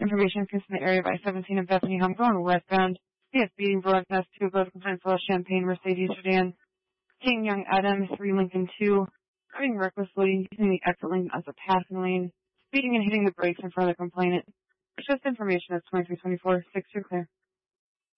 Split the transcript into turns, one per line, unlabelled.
Information is in the area of I-17 of Bethany Home going westbound. Yes, speeding broadcast 2 above compliance Wells Champagne Mercedes sedan. King Young Adam 3 Lincoln 2. Driving recklessly, using the exit lane as a passing lane. Speeding and hitting the brakes in front of the complainant. For just information, that's 2324. 6 you're clear.